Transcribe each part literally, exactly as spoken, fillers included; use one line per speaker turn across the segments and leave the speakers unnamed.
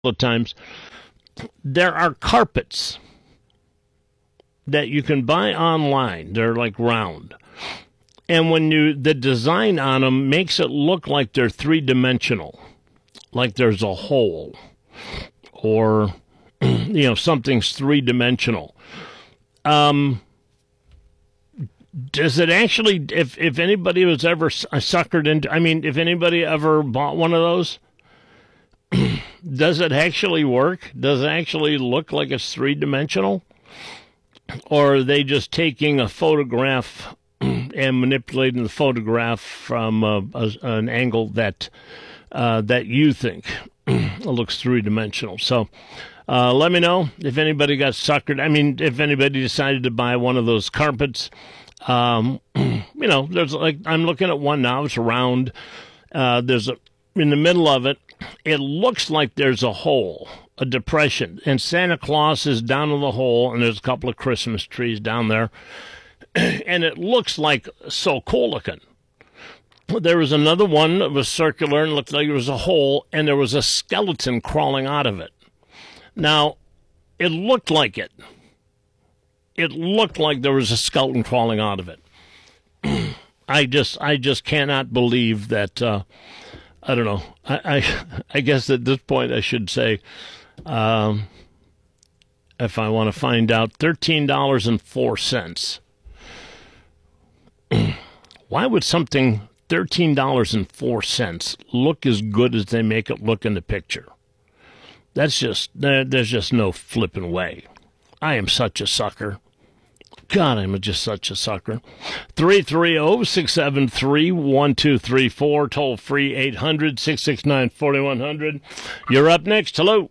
of times. There are carpets that you can buy online. They're like round. And when you, the design on them makes it look like they're three-dimensional, like there's a hole or, you know, something's three-dimensional. Um, does it actually, if, if anybody was ever suckered into, I mean, if anybody ever bought one of those, does it actually work? Does it actually look like it's three-dimensional? Or are they just taking a photograph and manipulating the photograph from uh, a, an angle that uh, that you think looks three-dimensional? So uh, let me know if anybody got suckered. I mean, if anybody decided to buy one of those carpets. Um, you know, there's like, I'm looking at one now. It's round. Uh, there's a, in the middle of it, it looks like there's a hole, a depression, and Santa Claus is down in the hole, and there's a couple of Christmas trees down there, and it looks like so cool looking. There was another one that was circular and looked like it was a hole, and there was a skeleton crawling out of it. Now, it looked like it. It looked like there was a skeleton crawling out of it. I just, I just cannot believe that. Uh, I don't know. I, I, I guess at this point I should say, um, if I want to find out, thirteen dollars and four cents. Why would something thirteen dollars and four cents look as good as they make it look in the picture? That's just, there, there's just no flipping way. I am such a sucker. God, I'm just such a sucker. three three zero, six seven three, one two three four, toll free eight hundred, six six nine, four one zero zero. You're up next. Hello.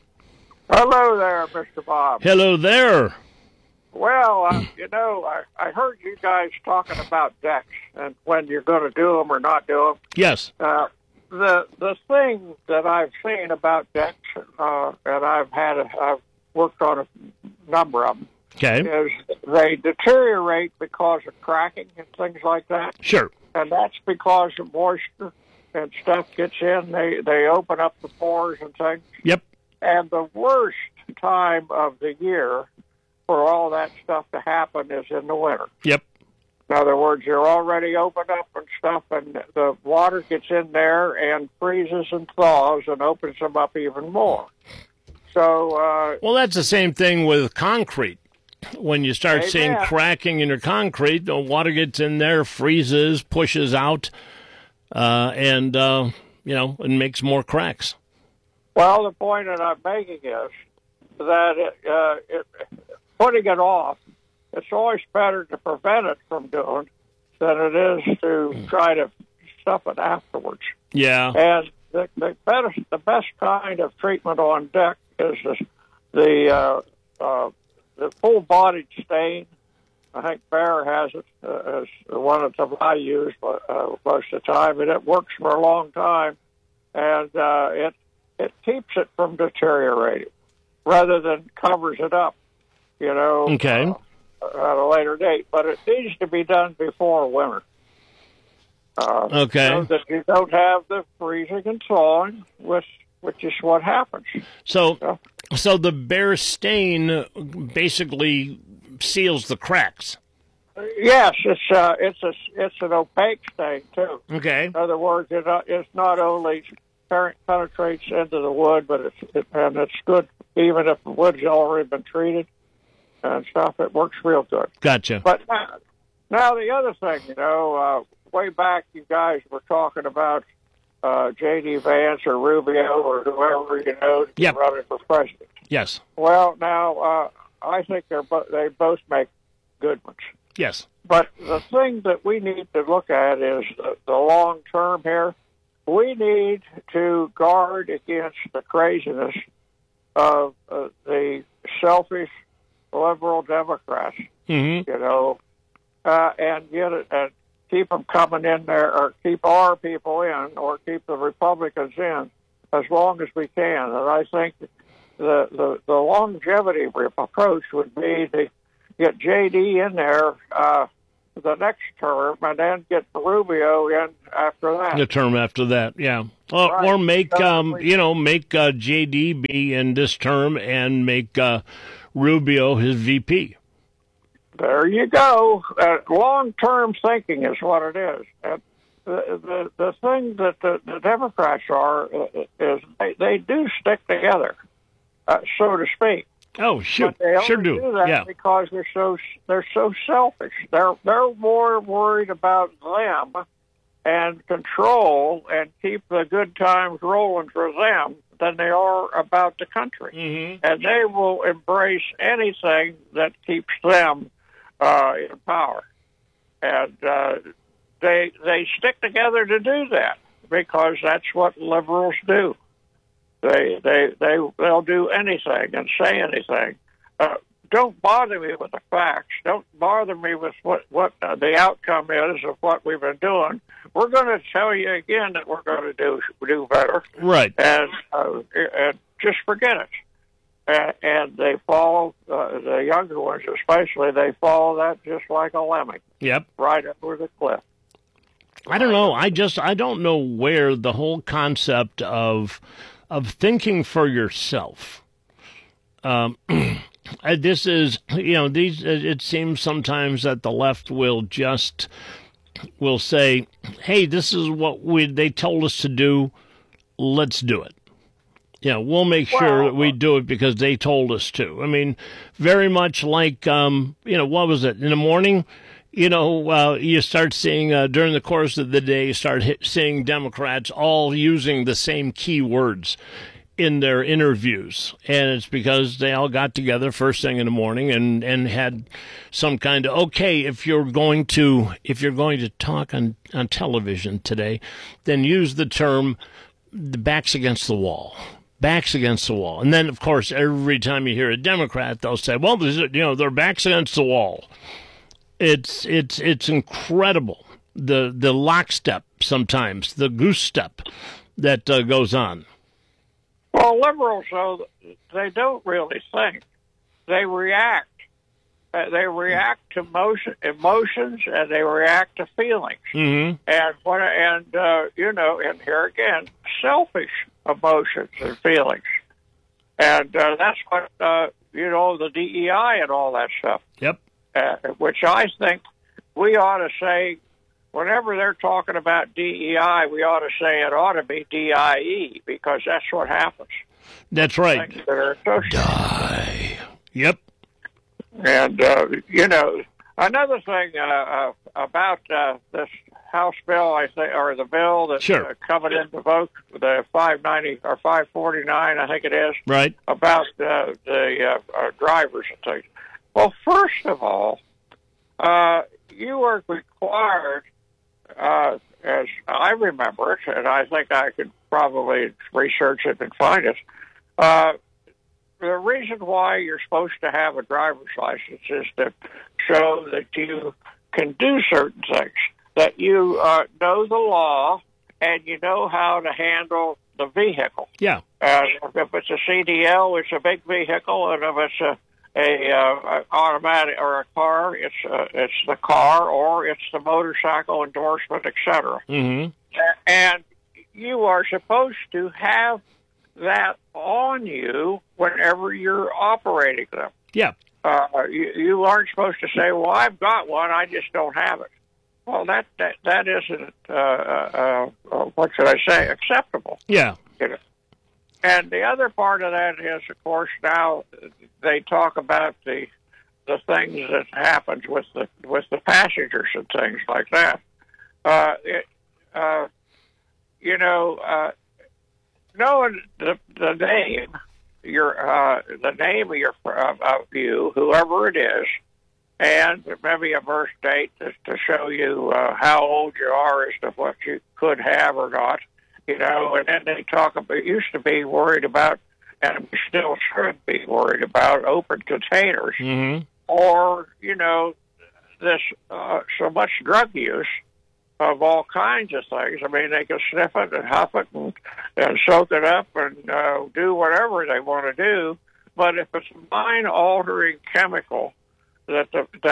Hello there, Mister Bob.
Hello there.
Well, uh, you know, I, I heard you guys talking about decks and when you're going to do them or not do them.
Yes.
Uh, the the thing that I've seen about decks, uh, and I've had, a, I've worked on a number of them.
Okay.
Is they deteriorate because of cracking and things like that.
Sure.
And that's because of moisture and stuff gets in. They they open up the pores and things.
Yep.
And the worst time of the year for all that stuff to happen is in the winter.
Yep.
In other words, you're already opened up and stuff, and the water gets in there and freezes and thaws and opens them up even more. So. Uh,
well, that's the same thing with concrete. When you start
Amen.
seeing cracking in your concrete, the water gets in there, freezes, pushes out, uh, and, uh, you know, it makes more cracks.
Well, the point that I'm making is that it, uh, it, putting it off, it's always better to prevent it from doing than it is to try to stuff it afterwards.
Yeah.
And the, the, better, the best kind of treatment on deck is the, the uh, uh, The full-bodied stain. I think Behr has it uh, as the one that I use uh, most of the time, and it works for a long time. And uh, it it keeps it from deteriorating rather than covers it up, you know,
okay.
uh, at a later date. But it needs to be done before winter. Uh,
okay.
So that you don't have the freezing and thawing, which, which is what happens.
So...
so
So the Behr stain basically seals the cracks.
Yes, it's uh, it's a it's an opaque stain too.
Okay.
In other words, it uh, it's not only penetrates into the wood, but it's it, and it's good even if the wood's already been treated and stuff. It works real good.
Gotcha.
But now, now the other thing, you know, uh, way back you guys were talking about uh, J D Vance or Rubio or whoever, you know, to
yep.
running for president.
Yes.
Well, now uh, I think they're bo- they both make good ones.
Yes.
But the thing that we need to look at is the, the long term here. We need to guard against the craziness of uh, the selfish liberal Democrats,
mm-hmm.
you know, uh, and get it and keep them coming in there, or keep our people in, or keep the Republicans in as long as we can. And I think the the, the longevity approach would be to get J D in there uh, the next term and then get Rubio in after that.
The term after that, yeah. Or,
Right.
or make,
So
um,
we-
you know, make uh, J D be in this term and make uh, Rubio his V P.
There you go. Uh, long-term thinking is what it is. And the, the, the thing that the, the Democrats are uh, is they, they do stick together, uh, so to speak.
Oh, shoot.
But they only
Sure do.
do that
Yeah.
because they're so they're so selfish. They're they're more worried about them and control and keep the good times rolling for them than they are about the country.
Mm-hmm.
And they will embrace anything that keeps them uh, in power. And uh, they they stick together to do that because that's what liberals do. They they they they'll do anything and say anything. Uh, don't bother me with the facts. Don't bother me with what what uh, the outcome is of what we've been doing. We're going to tell you again that we're going to do do better,
Right.
and uh, and just forget it. And, and they follow uh, the younger ones, especially. They follow that just like a lemming,
Yep.
right over the cliff.
I don't know. I just I don't know where the whole concept of of thinking for yourself. Um, this is you know these. It seems sometimes that the left will just will say, "Hey, this is what we they told us to do. Let's do it." Yeah, we'll make sure
Well,
that we do it because they told us to. I mean, very much like um, you know what was it in the morning. You know, uh, you start seeing uh, during the course of the day, you start hit, seeing Democrats all using the same key words in their interviews. And it's because they all got together first thing in the morning and, and had some kind of, okay, if you're going to if you're going to talk on, on television today, then use the term the back's against the wall. Backs against the wall. And then, of course, every time you hear a Democrat, they'll say, well, there's, you know, their back's against the wall. It's it's it's incredible the the lockstep sometimes, the goose step that uh, goes on.
Well, liberals, though, they don't really think. They react. Uh, they react to motion, emotions, and they react to feelings.
Mm-hmm.
And what, and uh, you know, and here again, selfish emotions and feelings. And uh, that's what uh, you know, the D E I and all that stuff.
Yep.
Uh, which I think we ought to say, whenever they're talking about D E I, we ought to say it ought to be D I E, because that's what happens.
That's right.
Things that are associated.
Die. Yep.
And, uh, you know, another thing uh, uh, about uh, this House bill, I think, or the bill that's
Sure.
uh, coming into vote, the five ninety or five forty-nine, I think it is,
Right.
about uh, the uh, uh, drivers and things. Well, first of all, uh, you are required, uh, as I remember it, and I think I could probably research it and find it, uh, the reason why you're supposed to have a driver's license is to show that you can do certain things, that you uh, know the law and you know how to handle the vehicle.
Yeah.
Uh, if it's a C D L, it's a big vehicle, and if it's a a uh, automatic or a car, it's uh, it's the car, or it's the motorcycle endorsement, et cetera.
Mm-hmm.
And you are supposed to have that on you whenever you're operating them.
Yeah.
Uh, you, you aren't supposed to say, "Well, I've got one, I just don't have it." Well, that that that isn't uh, uh, uh, what should I say, acceptable.
Yeah.
You know? And the other part of that is, of course, now they talk about the the things that happens with the with the passengers and things like that. Uh, it, uh, you know, uh, knowing the the name, your uh, the name of your of, of you, whoever it is, and maybe a birth date to, to show you uh, how old you are as to what you could have or not. You know, and then they talk about, it used to be worried about, and we still should be worried about, open containers,
Mm-hmm.
or, you know, this uh, so much drug use of all kinds of things. I mean, they can sniff it and huff it and, and soak it up and uh, do whatever they want to do, but if it's a mind-altering chemical that the, that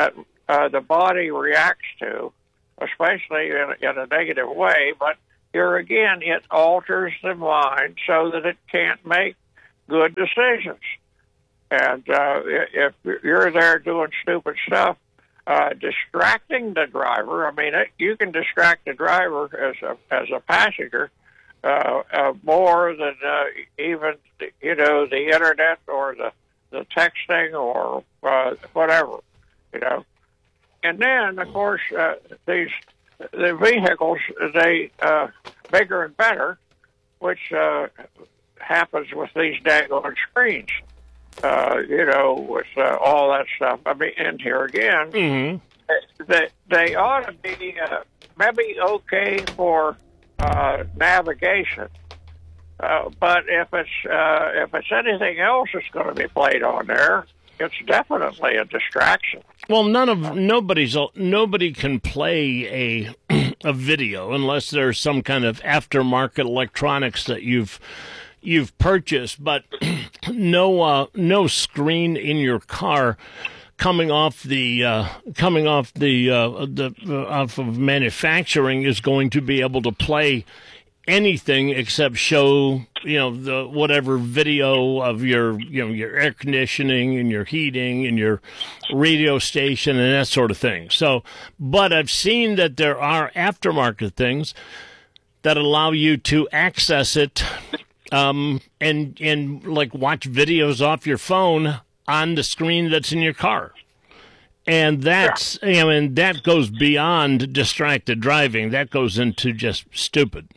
uh, the body reacts to, especially in, in a negative way. But here again, it alters the mind so that it can't make good decisions. And uh, if you're there doing stupid stuff, uh, distracting the driver, I mean, it, you can distract the driver as a, as a passenger uh, uh, more than uh, even, you know, the internet or the, the texting or uh, whatever, you know. And then, of course, uh, these the vehicles, they uh, bigger and better, which uh, happens with these daggone screens. Uh, you know, with uh, all that stuff. I mean, and here again,
mm-hmm.
they, they ought to be uh, maybe okay for uh, navigation. Uh, but if it's uh, if it's anything else that's going to be played on there, it's definitely a distraction.
Well, none of nobody's nobody can play a a video unless there's some kind of aftermarket electronics that you've you've purchased, but no uh, no screen in your car coming off the uh, coming off the uh, the uh, off of manufacturing is going to be able to play anything except show, you know, the whatever video of your, you know, your air conditioning and your heating and your radio station and that sort of thing. So, but I've seen that there are aftermarket things that allow you to access it um, and and like watch videos off your phone on the screen that's in your car. And that's, you know, and that goes beyond distracted driving. That goes into just stupid.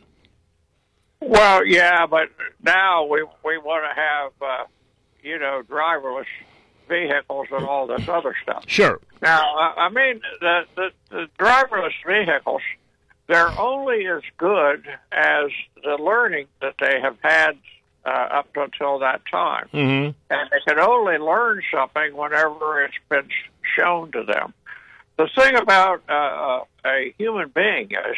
Well, yeah, but now we we want to have, uh, you know, driverless vehicles and all this other stuff.
Sure.
Now, uh, I mean, the, the, the driverless vehicles, they're only as good as the learning that they have had uh, up until that time.
Mm-hmm.
And they can only learn something whenever it's been shown to them. The thing about uh, a human being is,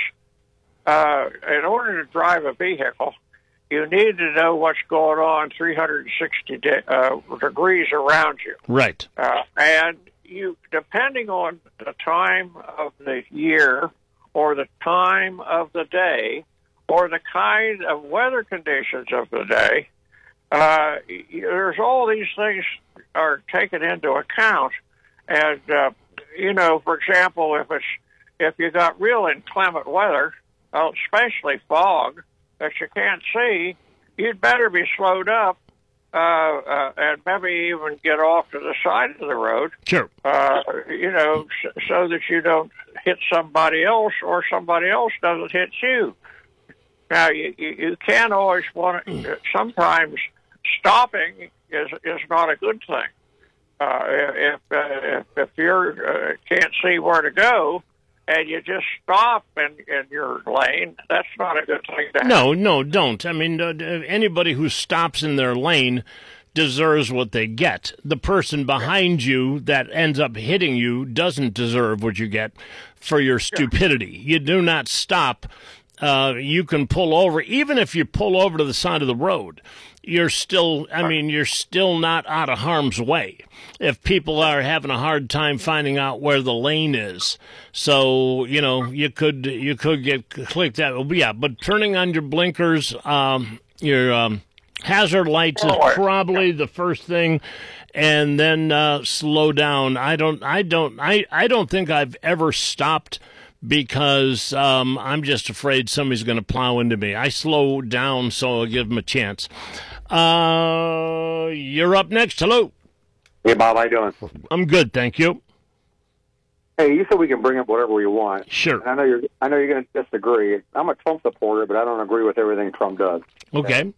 Uh, in order to drive a vehicle, you need to know what's going on three hundred sixty de- uh, degrees around you.
Right.
Uh, and you, depending on the time of the year or the time of the day or the kind of weather conditions of the day, uh, there's all these things are taken into account. And, uh, you know, for example, if it's if you got real inclement weather, Uh, especially fog, that you can't see, you'd better be slowed up uh, uh, and maybe even get off to the side of the road.
Sure.
Uh, you know, so, so that you don't hit somebody else or somebody else doesn't hit you. Now, you, you, you can't always want to, sometimes stopping is is not a good thing. Uh, if, uh, if, if you uh, can't see where to go, and you just stop in, in your lane, that's not a good thing to have.
No, no, don't. I mean, uh, anybody who stops in their lane deserves what they get. The person behind you that ends up hitting you doesn't deserve what you get for your stupidity. You do not stop. Uh, you can pull over. Even if you pull over to the side of the road, you're still, I mean, you're still not out of harm's way if people are having a hard time finding out where the lane is. So, you know, you could, you could get clicked out. Yeah, but turning on your blinkers, um, your um, hazard lights is probably the first thing, and then uh, slow down. I don't, I don't, I, I don't think I've ever stopped because um, I'm just afraid somebody's going to plow into me. I slow down, so I'll give them a chance. Uh, you're up next. Hello.
Hey, Bob, how you doing?
I'm good, thank you.
Hey, you said we can bring up whatever we want.
Sure.
And I know you're. I know you're going to disagree. I'm a Trump supporter, but I don't agree with everything Trump does.
Okay.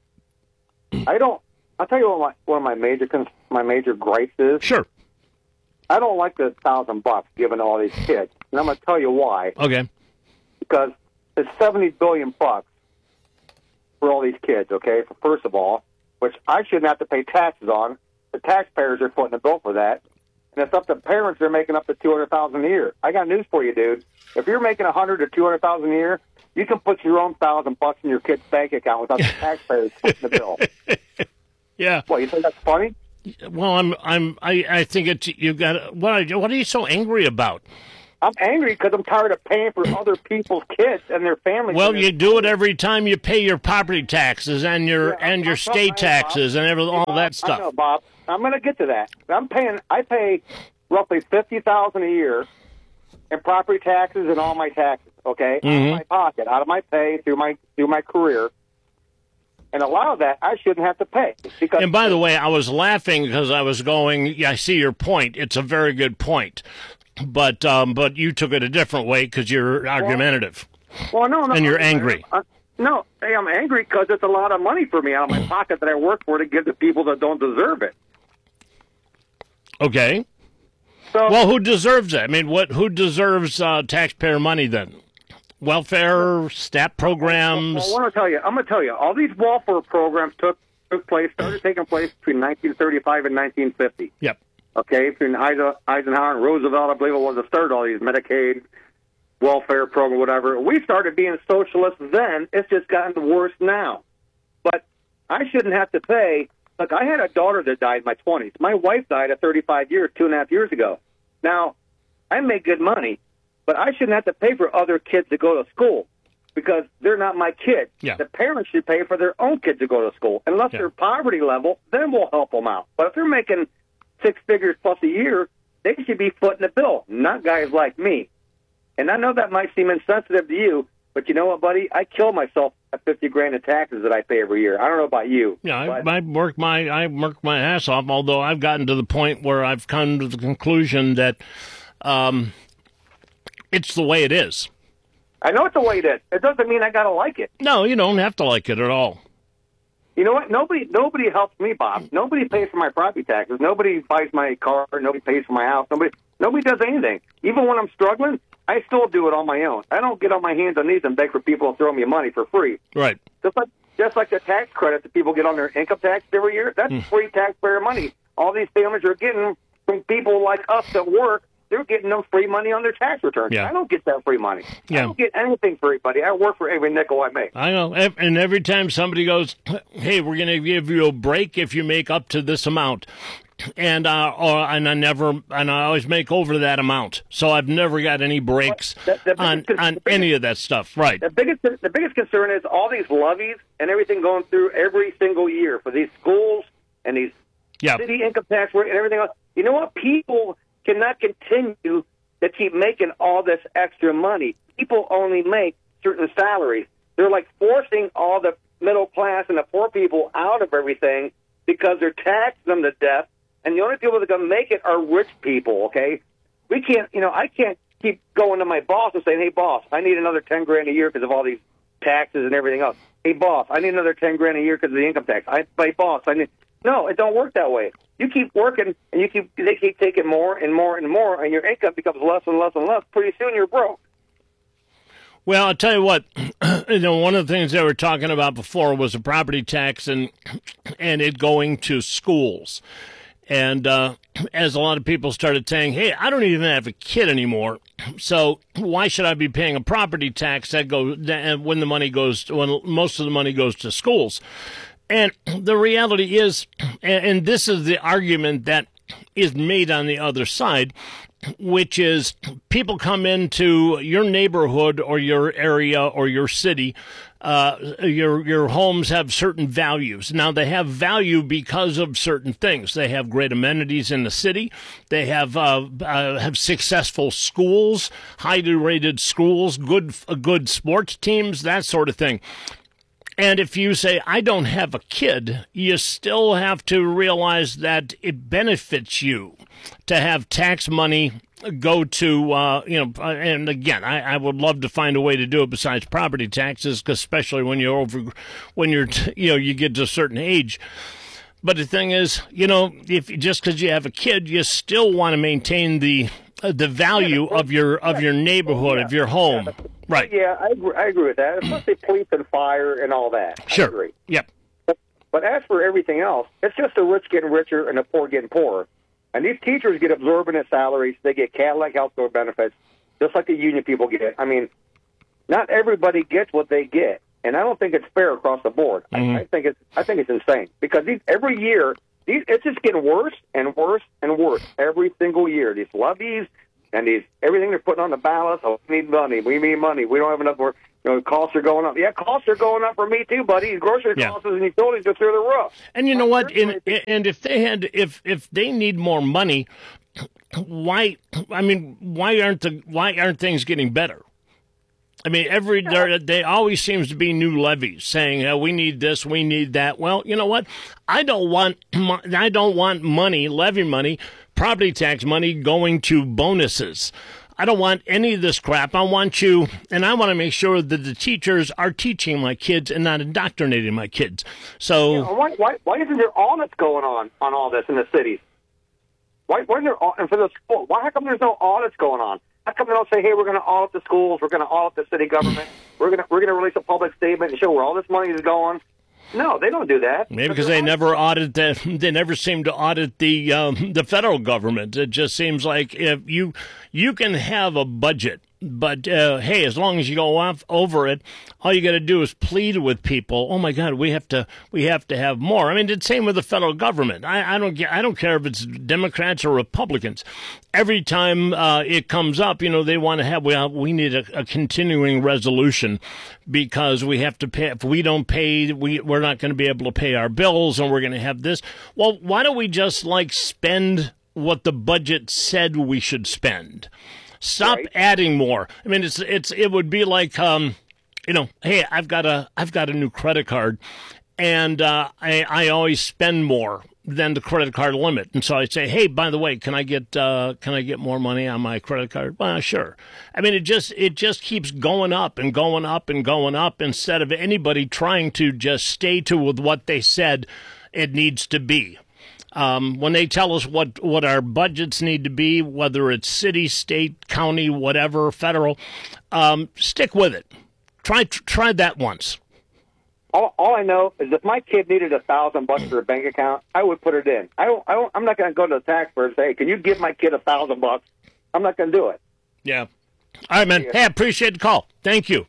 I don't. I'll tell you what my one of my major my major gripes is.
Sure.
I don't like the thousand bucks given to all these kids, and I'm going to tell you why.
Okay.
Because it's seventy billion bucks for all these kids. Okay, for first of all, which I shouldn't have to pay taxes on. The taxpayers are footing the bill for that, and it's up to parents. They're making up to two hundred thousand a year. I got news for you, dude. If you're making a hundred or two hundred thousand a year, you can put your own thousand bucks in your kid's bank account without the taxpayers footing the bill.
Yeah.
What, you think that's funny?
Well, I'm, I'm, I, I think it's you got. What, are- what are you so angry about?
I'm angry because I'm tired of paying for other people's kids and their families.
Well,
and
you
their-
do it every time you pay your property taxes and your
Yeah,
and
I'm-
your
I'm
state
not lying,
taxes
Bob.
and every, all
Bob,
that
I know,
stuff.
Bob. I'm going to get to that. I'm paying. I pay roughly fifty thousand a year in property taxes and all my taxes. Okay, out
Mhm.
of my pocket, out of my pay through my through my career, and a lot of that I shouldn't have to pay. Because
And by the way, I was laughing because I was going, yeah, I see your point. It's a very good point. But um, but you took it a different way because you're argumentative.
well, no, no,
and you're angry.
I, no, hey, I'm angry because it's a lot of money for me out of my pocket that I work for to give to people that don't deserve it.
Okay.
So,
Well, who deserves it? I mean, what? Who deserves uh, taxpayer money then? Welfare, STAT programs.
Well, I want to tell you, I'm going to tell you, all these welfare programs took took place, started taking place between nineteen thirty-five and nineteen fifty.
Yep.
Okay, between Eisen- Eisenhower and Roosevelt, I believe it was the start of all these Medicaid, welfare program, whatever. We started being socialists then. It's just gotten worse now. But I shouldn't have to pay. Look, I had a daughter that died in my twenties. My wife died at thirty-five years, two and a half years ago. Now, I make good money, but I shouldn't have to pay for other kids to go to school because they're not my kids.
Yeah.
The parents should pay for their own kids to go to school. Unless
Yeah.
they're poverty level, then we'll help them out. But if they're making six figures plus a year, they should be footing the bill, not guys like me. And I know that might seem insensitive to you, but you know what, buddy? I kill myself at fifty grand in taxes that I pay every year. I don't know about you.
Yeah, I,
but-
I work my I work my ass off. Although I've gotten to the point where I've come to the conclusion that um, it's the way it is.
I know it's the way it is. It doesn't mean I got to like it.
No, you don't have to like it at all.
You know what? Nobody nobody helps me, Bob. Nobody pays for my property taxes. Nobody buys my car. Nobody pays for my house. Nobody nobody does anything. Even when I'm struggling, I still do it on my own. I don't get on my hands and knees and beg for people to throw me money for free.
Right.
Just like just like the tax credit that people get on their income tax every year. That's
Hmm.
free taxpayer money. All these families are getting from people like us that work. They're getting them free money on their tax returns.
Yeah.
I don't get that free money.
Yeah.
I don't get anything free, buddy. I work for every nickel I make.
I know. Ev- And every time somebody goes, "Hey, we're going to give you a break if you make up to this amount," and uh, or, and I never, and I always make over that amount, so I've never got any breaks
The- the
on
biggest-
on
the biggest-
any of that stuff. Right.
The biggest the biggest concern is all these levies and everything going through every single year for these schools and these
Yeah.
city income tax rate and everything else. You know what? People cannot continue to keep making all this extra money. People only make certain salaries. They're like forcing all the middle class and the poor people out of everything because they're taxing them to death. And the only people that can make it are rich people, okay? We can't, you know, I can't keep going to my boss and saying, hey, boss, I need another ten grand a year because of all these taxes and everything else. Hey, boss, I need another ten grand a year because of the income tax. I, my boss, I need. No, it don't work that way. You keep working, and you keep they keep taking more and more and more, and your income becomes less and less and less. Pretty soon, you're broke.
Well, I'll tell you what. You know, one of the things they were talking about before was a property tax and and it going to schools. And uh, as a lot of people started saying, "Hey, I don't even have a kid anymore, so why should I be paying a property tax that goes when the money goes when most of the money goes to schools?" And the reality is, and this is the argument that is made on the other side, which is people come into your neighborhood or your area or your city. Uh, your your homes have certain values. Now, they have value because of certain things. They have great amenities in the city. They have uh, uh, have successful schools, highly rated schools, good uh, good sports teams, that sort of thing. And if you say, I don't have a kid, you still have to realize that it benefits you to have tax money go to, uh, you know, and again, I, I would love to find a way to do it besides property taxes, 'cause especially when you're over, when you're, you know, you get to a certain age. But the thing is, you know, if just because you have a kid, you still want to maintain the uh, the value of your of your neighborhood, of your home. Right.
Yeah, I agree, I agree with that, especially police and fire and all that.
Sure.
I agree.
Yep.
But, but as for everything else, it's just the rich getting richer and the poor getting poorer. And these teachers get exorbitant salaries. They get Cadillac health care benefits, just like the union people get. I mean, not everybody gets what they get, and I don't think it's fair across the board.
Mm-hmm.
I, I think it's I think it's insane because these, every year these, it's just getting worse and worse and worse every single year. These levies and these everything they're putting on the ballots. Oh, we need money. We need money. We don't have enough. Work. You know, costs are going up. Yeah, costs are going up for me too, buddy. Grocery
Yeah.
costs and utilities are through the roof.
And you know what? And, and if they had, if if they need more money, why? I mean, why aren't the why aren't things getting better? I mean, every there, there always seems to be new levies saying uh, we need this, we need that. Well, you know what? I don't want mo- I don't want money, levy money, property tax money going to bonuses. I don't want any of this crap. I want you, and I want to make sure that the teachers are teaching my kids and not indoctrinating my kids. So
Yeah, why, why, why isn't there audits going on on all this in the cities? Why, why isn't there, au- and for the school, why how come there's no audits going on? How come they don't say, hey, we're going to audit the schools, we're going to audit the city government, we're going to we're going to release a public statement and show where all this money is going? No, they don't do that.
maybe because they never audit the, they never seem to audit the um, the federal government. It just seems like if you you can have a budget, but uh, hey, as long as you go off over it, all you got to do is plead with people. Oh my God, we have to we have to have more. I mean, it's the same with the federal government. I, I don't I don't care if it's Democrats or Republicans. Every time uh, it comes up, you know, they want to have we we need a, a continuing resolution because we have to pay. If we don't pay, we we're not going to be able to pay our bills, and we're going to have this. Well, why don't we just like spend what the budget said we should spend? Stop
Right.
adding more. I mean, it's it's it would be like um, you know, hey, I've got a I've got a new credit card, and uh, I I always spend more than the credit card limit, and so I say, hey, by the way, can I get uh, can I get more money on my credit card? Well, sure. I mean, it just it just keeps going up and going up and going up instead of anybody trying to just stay to with what they said it needs to be. Um, when they tell us what, what our budgets need to be, whether it's city, state, county, whatever, federal, um, stick with it. Try try that once.
All, all I know is if my kid needed a thousand bucks for a bank account, I would put it in. I don't. I don't I'm not going to go to the taxpayer and say, hey, "Can you give my kid a thousand bucks?" I'm not going to do it.
Yeah. All right, man. Hey, I appreciate the call. Thank you.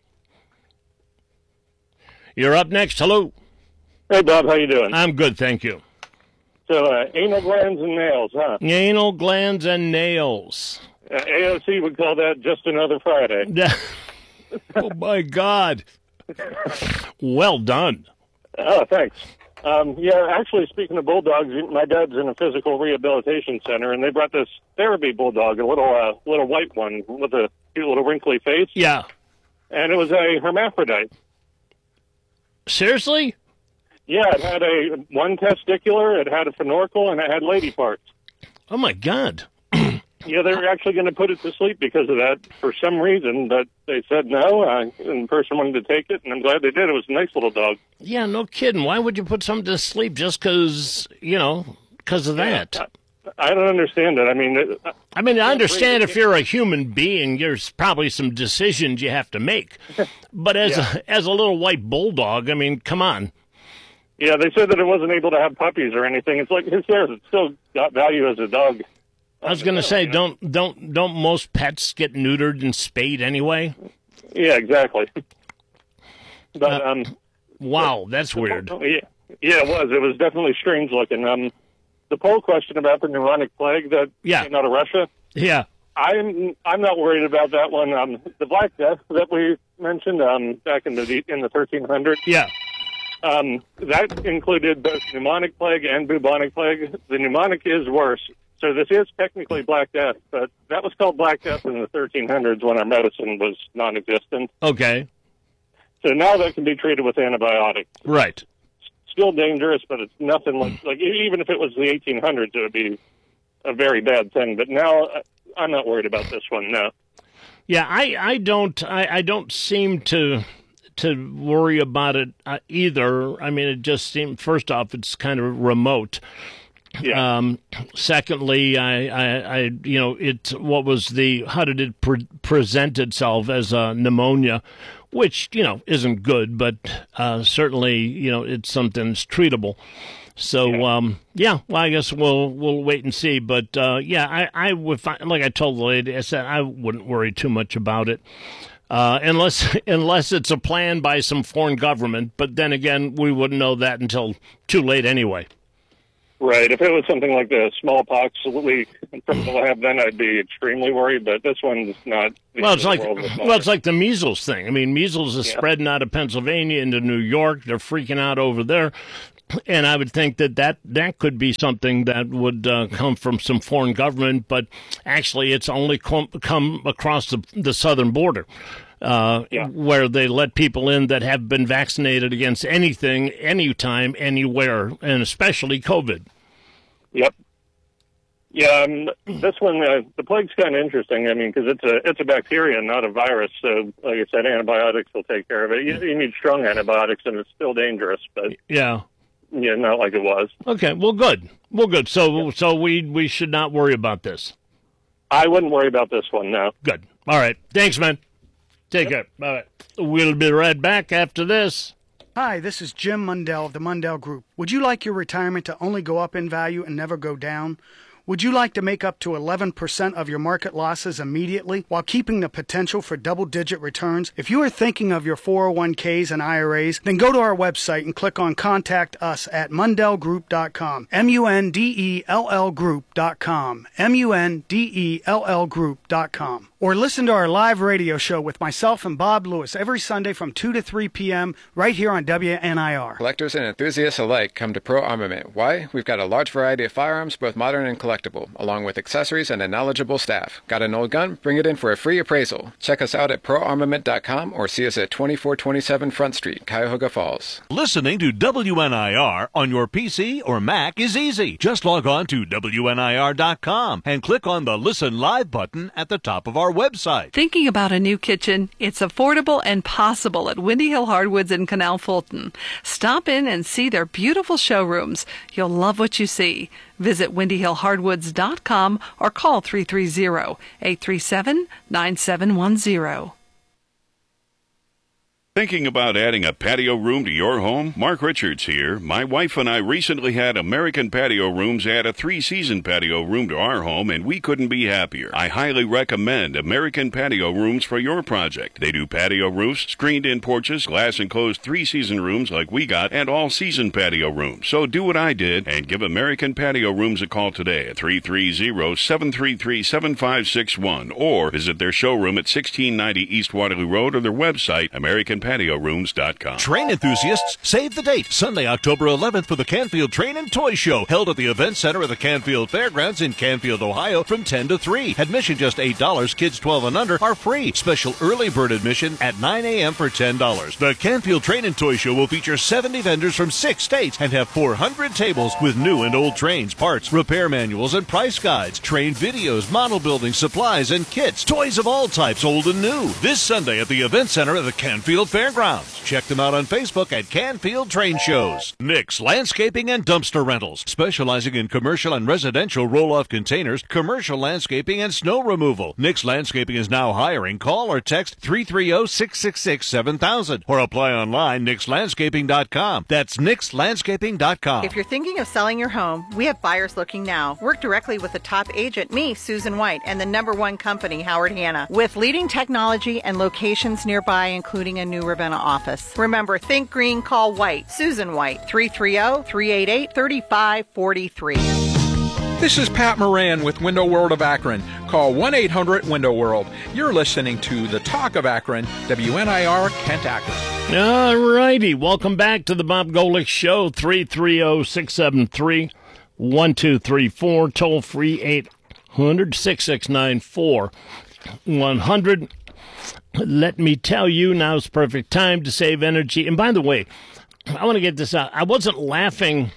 You're up next. Hello.
Hey, Bob, how you doing?
I'm good, thank you.
So, uh, anal glands and nails, huh?
Anal glands and nails.
Uh, A O C would call that just another Friday.
Oh, my God. Well done.
Oh, thanks. Um, yeah, actually, speaking of bulldogs, my dad's in a physical rehabilitation center, and they brought this therapy bulldog, a little uh, little white one with a cute little wrinkly face,
Yeah.
and it was a hermaphrodite.
Seriously?
Yeah, it had a one testicular, it had a fenorchal, and it had lady parts.
Oh, my God.
Yeah, they were actually going to put it to sleep because of that for some reason, but they said no, uh, and the person wanted to take it, and I'm glad they did. It was a nice little dog.
Yeah, no kidding. Why would you put something to sleep just because, you know, because of that?
I don't understand it. I mean, it,
I mean, I understand if you're a human being, there's probably some decisions you have to make. But as
Yeah.
a, as a little white bulldog, I mean, come on.
yeah, they said that it wasn't able to have puppies or anything. It's like, who cares? It's still got value as a dog.
I was going to say, don't don't don't most pets get neutered and spayed anyway?
Yeah, exactly. But
Uh,
um,
Wow, that's weird.
yeah, yeah, it was. It was definitely strange looking. Um, the poll question about the pneumonic plague that
Yeah.
came out of Russia.
Yeah.
I'm I'm not worried about that one. Um, the Black Death that we mentioned um, back in the in the thirteen hundreds.
Yeah.
Um, that included both pneumonic plague and bubonic plague. The pneumonic is worse. So this is technically Black Death, but that was called Black Death in the thirteen hundreds when our medicine was non-existent.
Okay.
So now that can be treated with antibiotics.
Right.
Still dangerous, but it's nothing like, like even if it was the eighteen hundreds, it would be a very bad thing. But now uh, I'm not worried about this one, no.
Yeah, I, I don't I, I don't seem to to worry about it uh, either. I mean, it just seems, first off, it's kind of remote.
Yeah.
Um, secondly, I, I, I, you know, it. What was the? How did it pre- present itself as a pneumonia, which you know isn't good, but uh, certainly you know it's something that's treatable. So
Yeah.
um, yeah, well, I guess we'll we'll wait and see. But uh, yeah, I, I would find, like I told the lady, I said I wouldn't worry too much about it. Uh, unless unless it's a plan by some foreign government, but then again, we wouldn't know that until too late anyway.
Right. If it was something like the smallpox leak from the lab, then I'd be extremely worried. But this one's not.
Well, it's like well, it's like the measles thing. I mean, measles is
yeah.
spreading out of Pennsylvania into New York. They're freaking out over there, and I would think that that, that could be something that would uh, come from some foreign government. But actually, it's only come, come across the, the southern border. Uh,
yeah.
Where they let people in that have been vaccinated against anything, anytime, anywhere, and especially COVID.
Yep. Yeah, um, this one, uh, the plague's kind of interesting. I mean, because it's a it's a bacteria, not a virus. So, like I said, antibiotics will take care of it. You, you need strong antibiotics, and it's still dangerous. But
yeah,
yeah, not like it was.
Okay, well, good. Well, good. So, so we we should not worry about this.
I wouldn't worry about this one, no.
Good. All right. Thanks, man. Take care. All right. We'll be right back after this.
Hi, this is Jim Mundell of the Mundell Group. Would you like your retirement to only go up in value and never go down? Would you like to make up to eleven percent of your market losses immediately while keeping the potential for double-digit returns? If you are thinking of your four oh one k's and I R As, then go to our website and click on Contact Us at mundell group dot com. M U N D E L L group dot com. M U N D E L L group dot com. Or listen to our live radio show with myself and Bob Lewis every Sunday from two to three p.m. right here on W N I R.
Collectors and enthusiasts alike come to Pro Armament. Why? We've got a large variety of firearms, both modern and collectible, along with accessories and a knowledgeable staff. Got an old gun? Bring it in for a free appraisal. Check us out at pro armament dot com or see us at twenty-four twenty-seven Front Street, Cuyahoga Falls.
Listening to W N I R on your P C or Mac is easy. Just log on to W N I R dot com and click on the Listen Live button at the top of our website.
Thinking about a new kitchen? It's affordable and possible at Windy Hill Hardwoods in Canal Fulton. Stop in and see their beautiful showrooms. You'll love what you see. Visit windy hill hardwoods dot com or call three three zero, eight three seven, nine seven one zero.
Thinking about adding a patio room to your home? Mark Richards here. My wife and I recently had American Patio Rooms add a three-season patio room to our home, and we couldn't be happier. I highly recommend American Patio Rooms for your project. They do patio roofs, screened-in porches, glass-enclosed three-season rooms like we got, and all-season patio rooms. So do what I did and give American Patio Rooms a call today at three three zero, seven three three, seven five six one or visit their showroom at sixteen ninety East Waterloo Road or their website, American patio rooms dot com.
Train enthusiasts, save the date. Sunday, October eleventh for the Canfield Train and Toy Show, held at the Event Center of the Canfield Fairgrounds in Canfield, Ohio from ten to three. Admission just eight dollars. Kids twelve and under are free. Special early bird admission at nine a.m. for ten dollars. The Canfield Train and Toy Show will feature seventy vendors from six states and have four hundred tables with new and old trains, parts, repair manuals, and price guides, train videos, model building, supplies, and kits. Toys of all types, old and new. This Sunday at the Event Center of the Canfield Fairgrounds. Check them out on Facebook at Canfield Train Shows. Nick's Landscaping and Dumpster Rentals, specializing in commercial and residential roll-off containers, commercial landscaping, and snow removal. Nick's Landscaping is now hiring. Call or text three three zero, six six six, seven thousand or apply online, nix landscaping dot com. That's nix landscaping dot com.
If you're thinking of selling your home, we have buyers looking now. Work directly with the top agent, me, Susan White, and the number one company, Howard Hanna, with leading technology and locations nearby, including a new Ravenna office. Remember, think green, call White. Susan White, three three zero, three eight eight, three five four three.
This is Pat Moran with Window World of Akron. Call one eight hundred window world. You're listening to The Talk of Akron, W N I R, Kent, Akron.
All righty. Welcome back to the Bob Golick Show, three three zero, six seven three, one two three four, toll free eight hundred, six six nine, four one hundred. Let me tell you, now's the perfect time to save energy. And by the way, I want to get this out. I wasn't laughing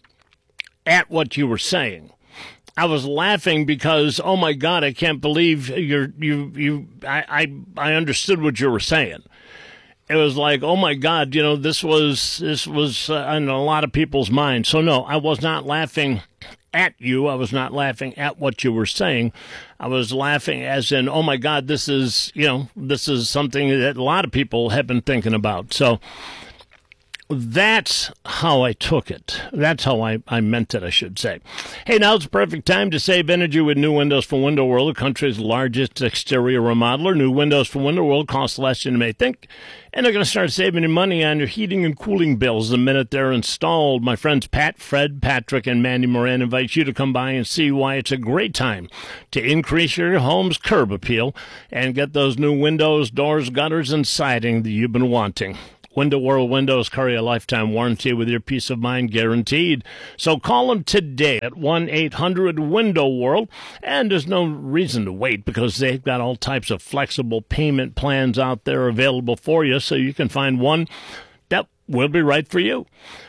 at what you were saying. I was laughing because, oh my God, I can't believe you're you you. I I, I understood what you were saying. It was like, oh my God, you know, this was this was uh, in a lot of people's minds. So no, I was not laughing at you. I was not laughing at what you were saying. I was laughing as in, oh my God, this is, you know, this is something that a lot of people have been thinking about. So that's how I took it. That's how I, I meant it, I should say. Hey, now's the perfect time to save energy with new windows from Window World, the country's largest exterior remodeler. New windows from Window World cost less than you may think, and they're going to start saving you money on your heating and cooling bills the minute they're installed. My friends Pat, Fred, Patrick, and Mandy Moran invite you to come by and see why it's a great time to increase your home's curb appeal and get those new windows, doors, gutters, and siding that you've been wanting. Window World Windows carry a lifetime warranty with your peace of mind guaranteed. So call them today at one eight hundred window world. And there's no reason to wait because they've got all types of flexible payment plans out there available for you, so you can find one that will be right for you.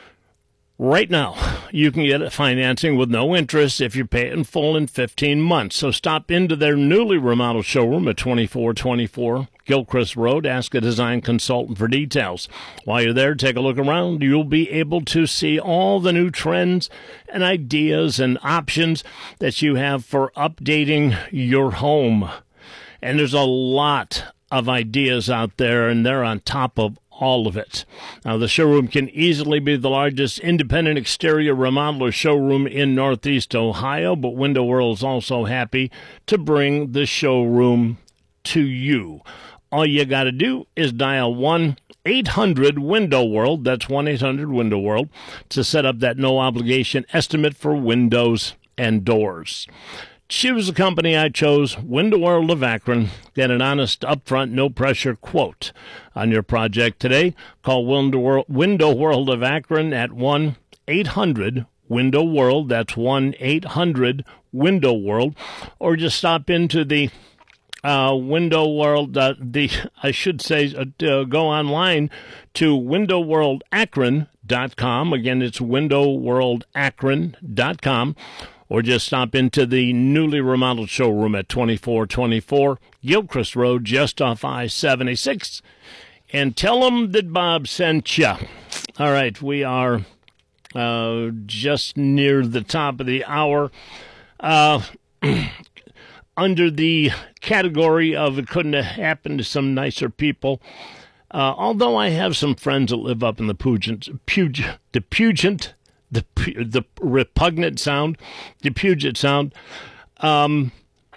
Right now, you can get financing with no interest if you pay it in full in fifteen months. So stop into their newly remodeled showroom at twenty-four twenty-four Gilchrist Road. Ask a design consultant for details. While you're there, take a look around. You'll be able to see all the new trends and ideas and options that you have for updating your home. And there's a lot of ideas out there, and they're on top of all of it. Now, the showroom can easily be the largest independent exterior remodeler showroom in Northeast Ohio, but Window World is also happy to bring the showroom to you. All you got to do is dial one eight hundred window world, that's one eight hundred window world, to set up that no-obligation estimate for windows and doors. Choose the company I chose, Window World of Akron. Get an honest, upfront, no-pressure quote on your project today. Call Window World of Akron at one eight hundred window world. That's one eight hundred window world. Or just stop into the uh, Window World, uh, the I should say, uh, go online to window world akron dot com. Again, it's window world akron dot com. Or just stop into the newly remodeled showroom at twenty-four twenty-four Gilchrist Road, just off I seventy-six, and tell them that Bob sent you. All right, we are uh, just near the top of the hour. Uh, under the category of it couldn't have happened to some nicer people, uh, although I have some friends that live up in the Puget, Puget, the Puget, The the repugnant sound, the Puget Sound, um,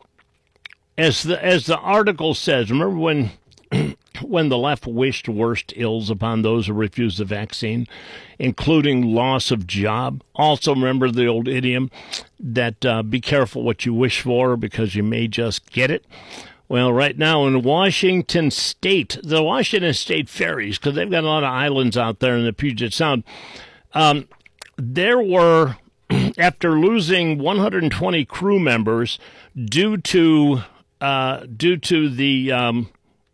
as the as the article says. Remember when when the left wished worst ills upon those who refused the vaccine, including loss of job. Also, remember the old idiom that uh, be careful what you wish for because you may just get it. Well, right now in Washington State, the Washington State ferries, because they've got a lot of islands out there in the Puget Sound. Um, There were, after losing one hundred twenty crew members due to uh, due to the um,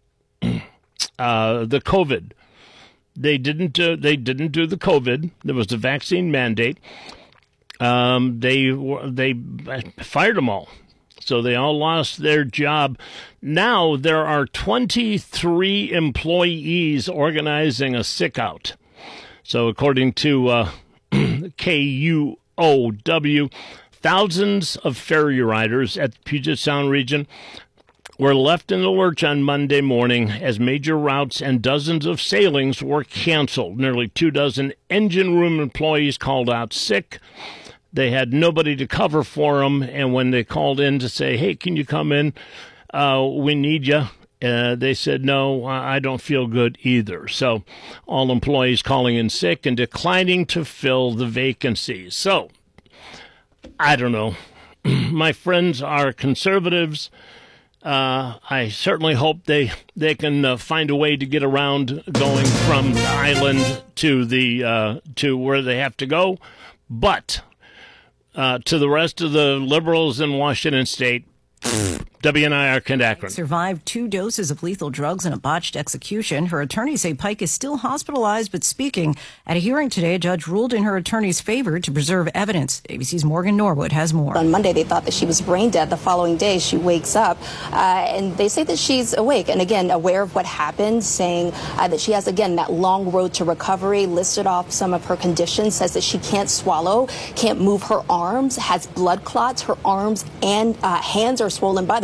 uh, the COVID, they didn't uh, they didn't do the COVID. There was the vaccine mandate. Um, they they fired them all, so they all lost their job. Now there are twenty-three employees organizing a sick out. So according to uh, K U O W, thousands of ferry riders at the Puget Sound region were left in the lurch on Monday morning as major routes and dozens of sailings were canceled. Nearly two dozen engine room employees called out sick. They had nobody to cover for them, and when they called in to say, hey, can you come in? Uh, we need you. Uh, they said, no, I don't feel good either. So all employees calling in sick and declining to fill the vacancies. So I don't know. My friends are conservatives. Uh, I certainly hope they, they can uh, find a way to get around going from the island to the uh, to where they have to go. But uh, to the rest of the liberals in Washington State, W N I R Kent Akron.
Survived two doses of lethal drugs in a botched execution. Her attorneys say Pike is still hospitalized but speaking. At a hearing today, a judge ruled in her attorney's favor to preserve evidence. A B C's Morgan Norwood has more.
On Monday, they thought that she was brain dead. The following day, she wakes up, uh, and they say that she's awake and, again, aware of what happened, saying uh, that she has, again, that long road to recovery, listed off some of her conditions, says that she can't swallow, can't move her arms, has blood clots. Her arms and uh, hands are swollen. By the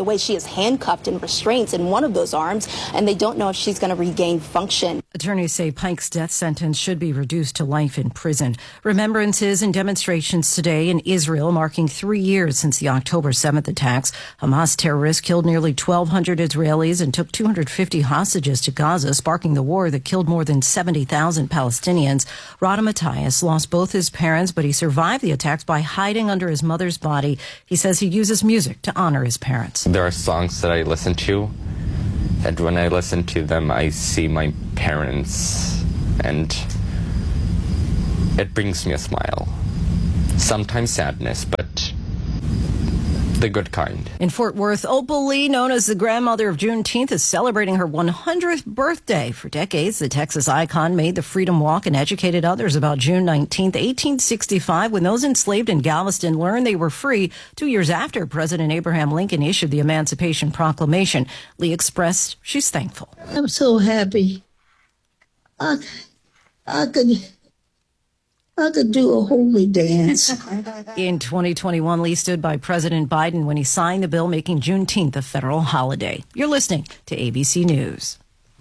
way, she is handcuffed in restraints in one of those arms, and they don't know if she's going to regain function.
Attorneys say Pike's death sentence should be reduced to life in prison. Remembrances and demonstrations today in Israel marking three years since the October seventh attacks. Hamas terrorists killed nearly twelve hundred Israelis and took two hundred fifty hostages to Gaza, sparking the war that killed more than seventy thousand Palestinians. Rada Matthias lost both his parents, but he survived the attacks by hiding under his mother's body. He says he uses music to honor his parents.
There are songs that I listen to, and when I listen to them, I see my parents, and it brings me a smile. Sometimes sadness, but the good kind.
In Fort Worth, Opal Lee, known as the grandmother of Juneteenth, is celebrating her one hundredth birthday. For decades, the Texas icon made the Freedom Walk and educated others about June nineteenth, eighteen sixty-five, when those enslaved in Galveston learned they were free. Two years after President Abraham Lincoln issued the Emancipation Proclamation, Lee expressed she's thankful.
I'm so happy. I, I could... I could do a holy dance.
In twenty twenty-one, Lee stood by President Biden when he signed the bill making Juneteenth a federal holiday. You're listening to A B C News.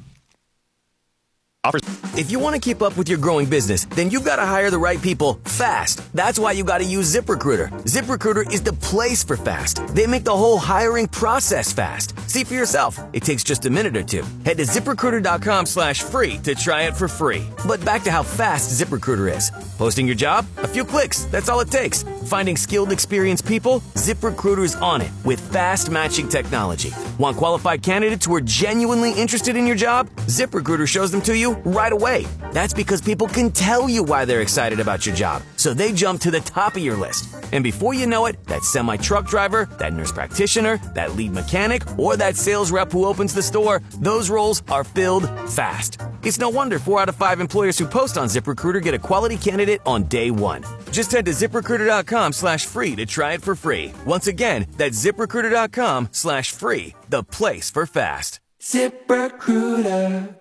If you want to keep up with your growing business, then you've got to hire the right people fast. That's why you got to use ZipRecruiter. ZipRecruiter is the place for fast. They make the whole hiring process fast. See for yourself. It takes just a minute or two. Head to ZipRecruiter.com slash free to try it for free. But back to how fast ZipRecruiter is. Posting your job? A few clicks. That's all it takes. Finding skilled, experienced people? ZipRecruiter's on it with fast matching technology. Want qualified candidates who are genuinely interested in your job? ZipRecruiter shows them to you right away. That's because people can tell you why they're excited about your job, so they jump to the top of your list. And before you know it, that semi-truck driver, that nurse practitioner, that lead mechanic, or that sales rep who opens the store, those roles are filled fast. It's no wonder four out of five employers who post on ZipRecruiter get a quality candidate on day one. Just head to ZipRecruiter.com slash free to try it for free. Once again, that's ZipRecruiter.com slash free, the place for fast. ZipRecruiter.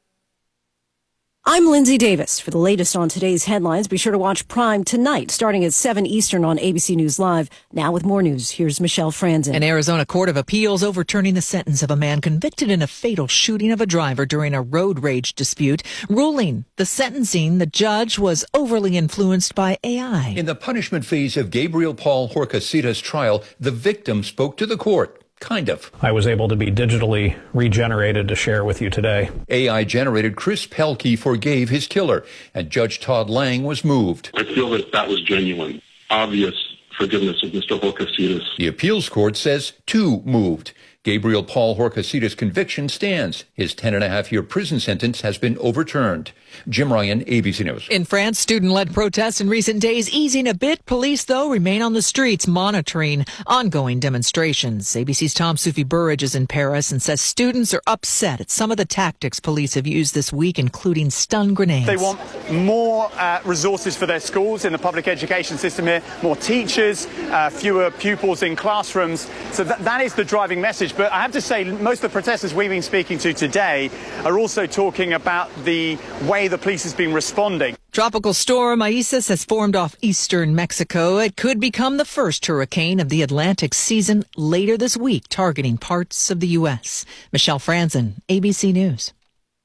I'm Lindsay Davis. For the latest on today's headlines, be sure to watch Prime tonight, starting at seven Eastern on A B C News Live. Now with more news, here's Michelle Franzen.
An Arizona Court of Appeals overturning the sentence of a man convicted in a fatal shooting of a driver during a road rage dispute, ruling the sentencing the judge was overly influenced by A I.
In the punishment phase of Gabriel Paul Horcasitas' trial, the victim spoke to the court. Kind of.
I was able to be digitally regenerated to share with you today.
A I-generated Chris Pelkey forgave his killer, and Judge Todd Lang was moved.
I feel that that was genuine, obvious forgiveness of Mister Horcasitas.
The appeals court says two moved. Gabriel Paul Horcasitas' conviction stands. His ten and a half year prison sentence has been overturned. Jim Ryan, A B C News.
In France, student-led protests in recent days easing a bit. Police, though, remain on the streets monitoring ongoing demonstrations. A B C's Tom Soufi Burridge is in Paris and says students are upset at some of the tactics police have used this week, including stun grenades.
They want more uh, resources for their schools in the public education system here, more teachers, uh, fewer pupils in classrooms. So th- that is the driving message. But I have to say, most of the protesters we've been speaking to today are also talking about the way the police has been responding.
Tropical storm Isaias has formed off eastern Mexico. It could become the first hurricane of the Atlantic season later this week, targeting parts of the U S. Michelle Franzen, A B C News.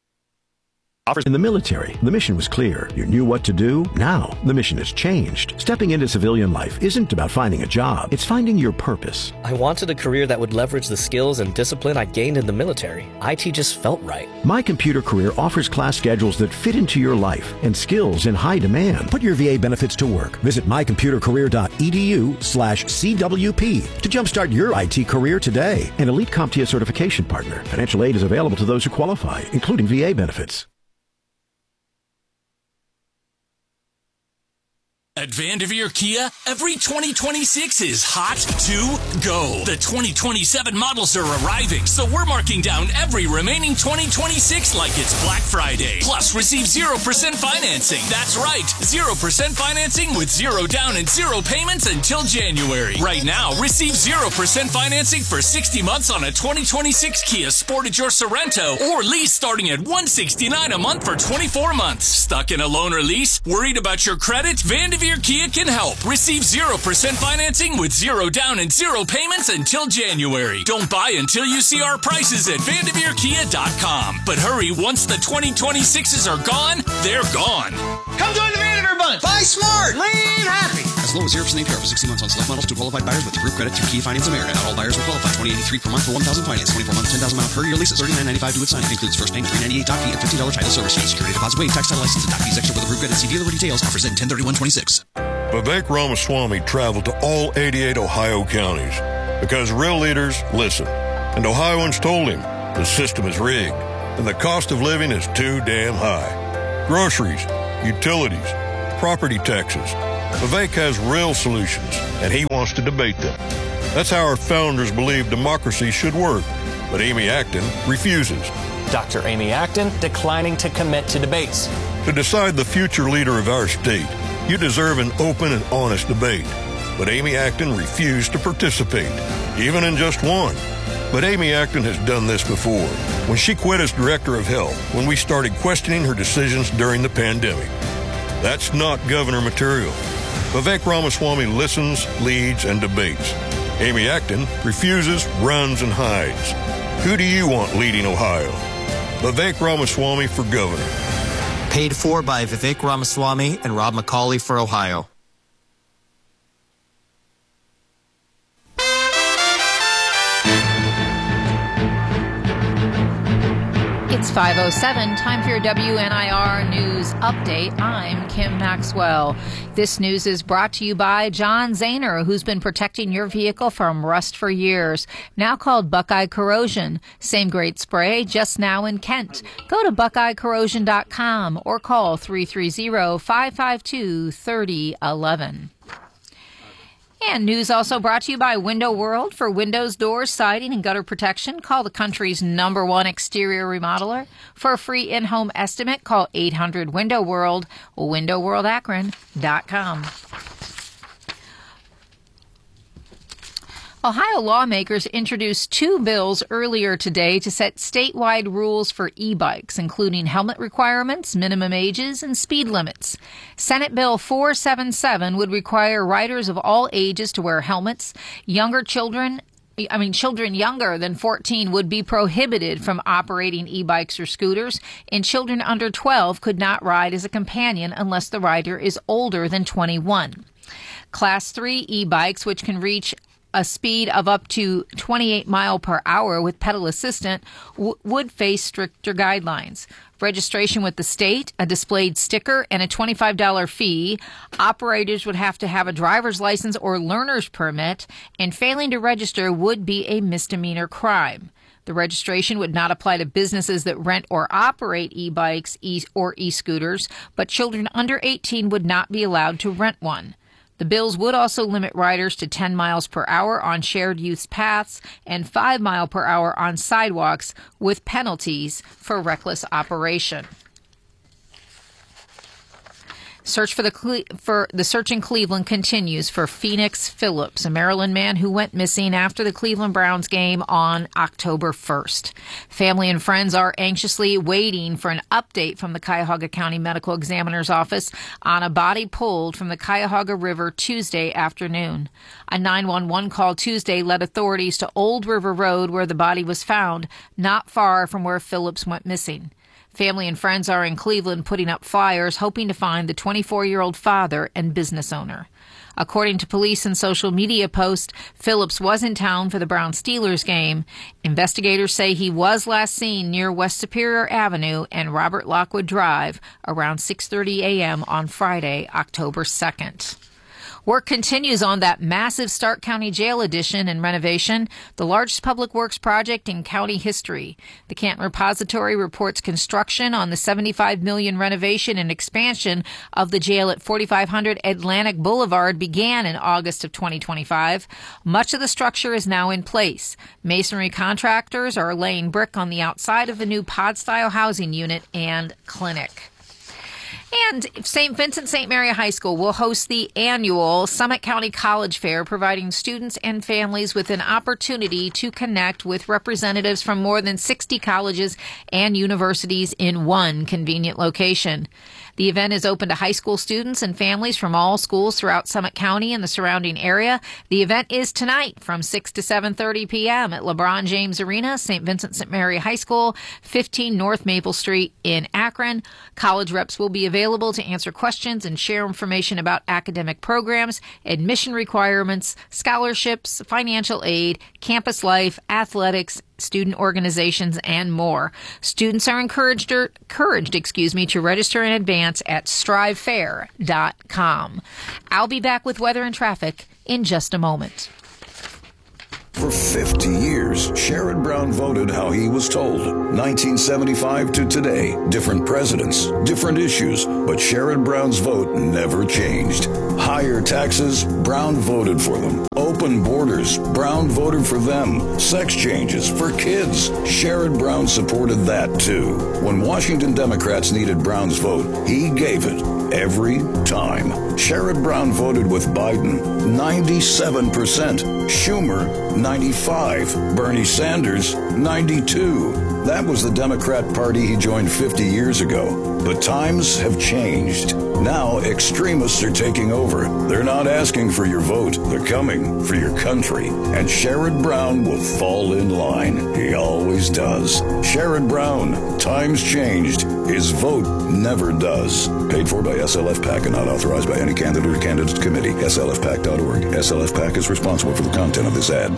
In the military, the mission was clear. You knew what to do. Now, the mission has changed. Stepping into civilian life isn't about finding a job. It's finding your purpose.
I wanted a career that would leverage the skills and discipline I gained in the military. I T just felt right.
My Computer Career offers class schedules that fit into your life and skills in high demand. Put your V A benefits to work. Visit mycomputercareer.edu slash CWP to jumpstart your I T career today. An elite CompTIA certification partner. Financial aid is available to those who qualify, including V A benefits.
At Vanderveer Kia, every twenty twenty-six is hot to go. The twenty twenty-seven models are arriving, so we're marking down every remaining twenty twenty-six like it's Black Friday. Plus, receive zero percent financing. That's right, zero percent financing with zero down and zero payments until January. Right now, receive zero percent financing for sixty months on a twenty twenty-six Kia Sportage or Sorento, or lease starting at one hundred sixty-nine dollars a month for twenty-four months. Stuck in a loan or lease? Worried about your credit? Vanderveer Vanderveer Kia can help. Receive zero percent financing with zero down and zero payments until January. Don't buy until you see our prices at Vanderveer Kia dot com. But hurry, once the twenty twenty-sixes are gone, they're gone.
Come join the Vanderveer Bunch. Buy smart. Leave happy.
As low as zero percent A P R for sixty months on select models to qualified buyers with approved credit through Kia Finance America. Not all buyers will qualify. twenty eighty-three per month for one thousand finance. twenty-four month, ten thousand mile per year lease at thirty-nine ninety-five due at signing. Includes first payment three ninety-eight doc fee and fifteen dollars title service fee. Security deposit waived. Tax title license and doc fees extra with approved credit. See dealer for details. Offers in ten thirty-one twenty-six.
Vivek Ramaswamy traveled to all eighty-eight Ohio counties because real leaders listen. And Ohioans told him the system is rigged and the cost of living is too damn high. Groceries, utilities, property taxes. Vivek has real solutions, and he wants to debate them. That's how our founders believed democracy should work. But Amy Acton refuses.
Doctor Amy Acton declining to commit to debates.
To decide the future leader of our state, you deserve an open and honest debate. But Amy Acton refused to participate, even in just one. But Amy Acton has done this before, when she quit as director of health, when we started questioning her decisions during the pandemic. That's not governor material. Vivek Ramaswamy listens, leads, and debates. Amy Acton refuses, runs, and hides. Who do you want leading Ohio? Vivek Ramaswamy for governor.
Paid for by Vivek Ramaswamy and Rob McCauley for Ohio.
It's five oh seven, time for your W N I R News Update. I'm Kim Maxwell. This news is brought to you by John Zahner, who's been protecting your vehicle from rust for years. Now called Buckeye Corrosion. Same great spray, just now in Kent. Go to buckeye corrosion dot com or call three three zero, five five two, three oh one one. And news also brought to you by Window World. For windows, doors, siding, and gutter protection, call the country's number one exterior remodeler. For a free in-home estimate, call eight hundred window world, window world akron dot com. Ohio lawmakers introduced two bills earlier today to set statewide rules for e-bikes, including helmet requirements, minimum ages, and speed limits. Senate Bill four seventy-seven would require riders of all ages to wear helmets. Younger children I mean, children younger than fourteen would be prohibited from operating e-bikes or scooters, and children under twelve could not ride as a companion unless the rider is older than twenty-one. Class three e-bikes, which can reach a speed of up to twenty-eight miles per hour with pedal assistant, w- would face stricter guidelines. Registration with the state, a displayed sticker, and a twenty-five dollars fee. Operators would have to have a driver's license or learner's permit, and failing to register would be a misdemeanor crime. The registration would not apply to businesses that rent or operate e-bikes e- or e-scooters, but children under eighteen would not be allowed to rent one. The bills would also limit riders to ten miles per hour on shared use paths and five miles per hour on sidewalks, with penalties for reckless operation. Search for the Cle- for the search in Cleveland continues for Phoenix Phillips, a Maryland man who went missing after the Cleveland Browns game on October first. Family and friends are anxiously waiting for an update from the Cuyahoga County Medical Examiner's Office on a body pulled from the Cuyahoga River Tuesday afternoon. A nine one one call Tuesday led authorities to Old River Road, where the body was found, not far from where Phillips went missing. Family and friends are in Cleveland putting up flyers hoping to find the twenty-four-year-old father and business owner. According to police and social media posts, Phillips was in town for the Browns-Steelers game. Investigators say he was last seen near West Superior Avenue and Robert Lockwood Drive around six thirty a.m. on Friday, October second. Work continues on that massive Stark County Jail addition and renovation, the largest public works project in county history. The Canton Repository reports construction on the seventy-five million dollars renovation and expansion of the jail at forty-five hundred Atlantic Boulevard began in August of twenty twenty-five. Much of the structure is now in place. Masonry contractors are laying brick on the outside of the new pod-style housing unit and clinic. And Saint Vincent Saint Mary High School will host the annual Summit County College Fair, providing students and families with an opportunity to connect with representatives from more than sixty colleges and universities in one convenient location. The event is open to high school students and families from all schools throughout Summit County and the surrounding area. The event is tonight from six to seven thirty p.m. at LeBron James Arena, Saint Vincent Saint Mary High School, fifteen North Maple Street in Akron. College reps will be available to answer questions and share information about academic programs, admission requirements, scholarships, financial aid, campus life, athletics, student organizations, and more. Students are encouraged, or, encouraged excuse me, to register in advance at strive fair dot com. I'll be back with weather and traffic in just a moment.
For fifty years, Sherrod Brown voted how he was told. nineteen seventy-five to today, different presidents, different issues, but Sherrod Brown's vote never changed. Higher taxes, Brown voted for them. Open borders, Brown voted for them. Sex changes for kids, Sherrod Brown supported that too. When Washington Democrats needed Brown's vote, he gave it every time. Sherrod Brown voted with Biden, ninety-seven percent. Schumer, ninety-five. Bernie Sanders, ninety-two. That was the Democrat Party he joined fifty years ago. But times have changed. Now extremists are taking over. They're not asking for your vote. They're coming for your country. And Sherrod Brown will fall in line. He always does. Sherrod Brown, times changed. His vote never does. Paid for by S L F PAC and not authorized by any candidate or candidate committee. S L F PAC dot org. S L F PAC is responsible for the content of this ad.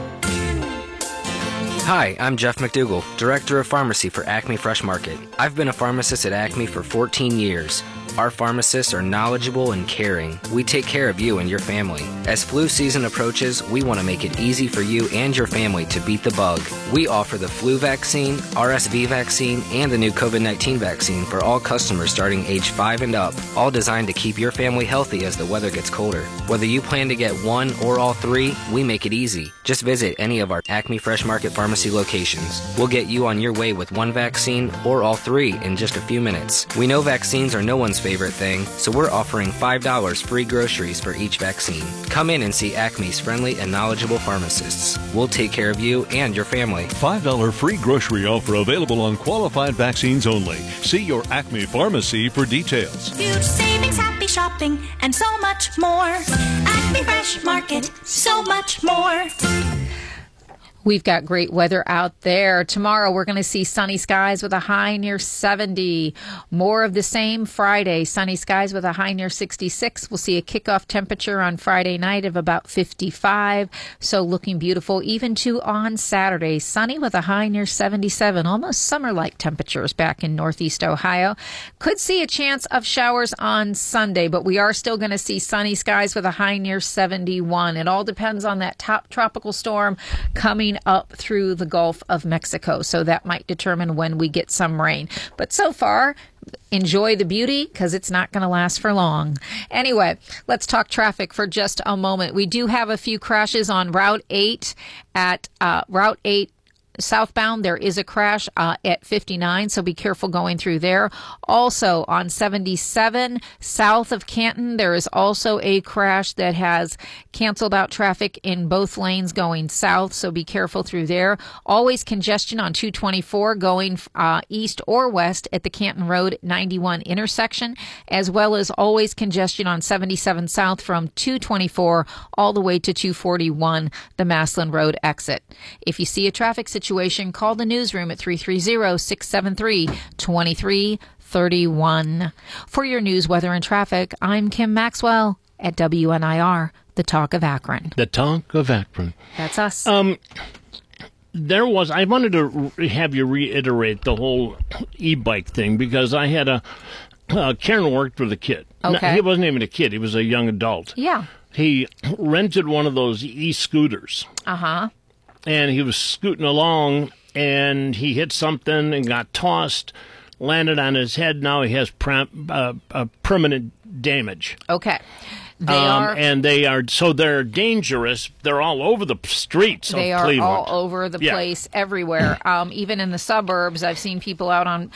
Hi, I'm Jeff McDougall, Director of Pharmacy for Acme Fresh Market. I've been a pharmacist at Acme for fourteen years. Our pharmacists are knowledgeable and caring. We take care of you and your family. As flu season approaches, we want to make it easy for you and your family to beat the bug. We offer the flu vaccine, R S V vaccine, and the new COVID nineteen vaccine for all customers starting age five and up, all designed to keep your family healthy as the weather gets colder. Whether you plan to get one or all three, we make it easy. Just visit any of our Acme Fresh Market Pharmacy locations. We'll get you on your way with one vaccine or all three in just a few minutes. We know vaccines are no one's favorite thing, so we're offering five dollars free groceries for each vaccine. Come in and see Acme's friendly and knowledgeable pharmacists. We'll take care of you and your family.
five dollars free grocery offer available on qualified vaccines only. See your Acme pharmacy for details.
Huge savings, happy shopping, and so much more. Acme Fresh Market, so much more.
We've got great weather out there. Tomorrow, we're going to see sunny skies with a high near seventy. More of the same Friday. Sunny skies with a high near sixty-six. We'll see a kickoff temperature on Friday night of about fifty-five. So looking beautiful even to on Saturday. Sunny with a high near seventy-seven. Almost summer-like temperatures back in Northeast Ohio. Could see a chance of showers on Sunday, but we are still going to see sunny skies with a high near seventy-one. It all depends on that top tropical storm coming up through the Gulf of Mexico, so that might determine when we get some rain. But so far, enjoy the beauty because it's not going to last for long. Anyway, let's talk traffic for just a moment. We do have a few crashes on Route eight at uh, Route eight southbound. There is a crash uh, at fifty-nine, so be careful going through there. Also on seventy-seven south of Canton, there is also a crash that has canceled out traffic in both lanes going south, so be careful through there. Always congestion on two twenty-four going uh, east or west at the Canton Road ninety-one intersection, as well as always congestion on seventy-seven south from two twenty-four all the way to two forty-one, the Maslin Road exit. If you see a traffic situation, call the newsroom at three three zero, six seven three, two three three one. For your news, weather, and traffic, I'm Kim Maxwell at W N I R, the Talk of Akron.
The Talk of Akron.
That's us.
Um, there was, I wanted to re- have you reiterate the whole e-bike thing because I had a, uh, Karen worked with a kid.
Okay.
No, he wasn't even a kid. He was a young adult.
Yeah.
He rented one of those e-scooters.
Uh-huh.
And he was scooting along, and he hit something and got tossed, landed on his head. Now he has pram, uh, uh, permanent damage.
Okay. They
um,
are,
and they are, so they're dangerous. They're all over the streets
they
of
are
Cleveland.
all over the
yeah.
place, everywhere. Um, even in the suburbs, I've seen people out on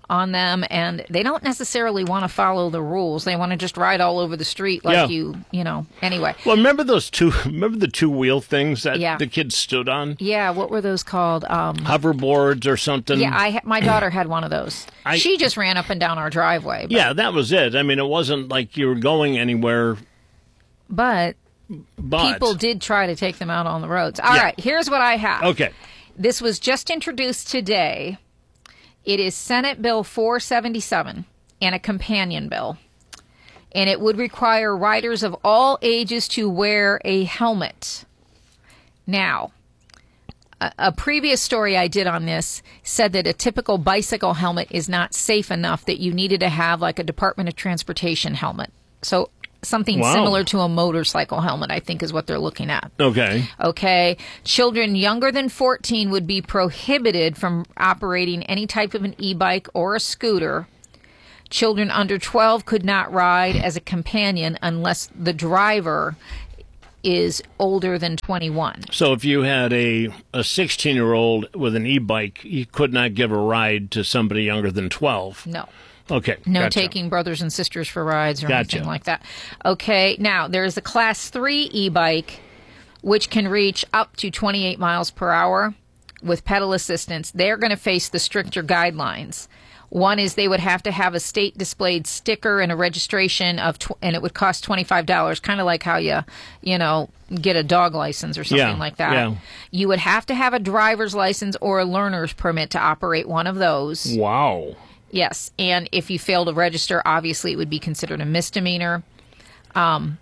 on them, and they don't necessarily want to follow the rules. They want to just ride all over the street like
Yeah.
you, you know, anyway.
Well, remember those two, remember the two-wheel things that
Yeah.
the kids stood on?
Yeah, what were those called? Um,
Hoverboards or something?
yeah, I ha- my daughter had one of those.
I-
she just ran up and down our driveway. But,
Yeah, that was it. I mean, it wasn't like you were going anywhere,
but,
but...
people did try to take them out on the roads. All
Yeah.
right, here's what I have.
Okay.
This was just introduced today. It is Senate Bill four seventy-seven and a companion bill. And it would require riders of all ages to wear a helmet. Now, a, a previous story I did on this said that a typical bicycle helmet is not safe enough, that you needed to have like a Department of Transportation helmet. So something
Wow.
similar to a motorcycle helmet, I think, is what they're looking at.
Okay.
Okay. Children younger than fourteen would be prohibited from operating any type of an e-bike or a scooter. Children under twelve could not ride as a companion unless the driver is older than twenty-one.
So if you had a a sixteen-year-old with an e-bike, you could not give a ride to somebody younger than twelve.
No.
Okay.
No
gotcha.
taking brothers and sisters for rides or
Gotcha.
anything like that. Okay, now there's a class three e-bike, which can reach up to twenty-eight miles per hour with pedal assistance. They're going to face the stricter guidelines. One is they would have to have a state displayed sticker and a registration of, tw- and it would cost twenty-five dollars, kind of like how you, you know, get a dog license or something
Yeah,
like that.
yeah.
You would have to have a driver's license or a learner's permit to operate one of those.
Wow.
Yes, and if you fail to register, obviously it would be considered a misdemeanor. Um,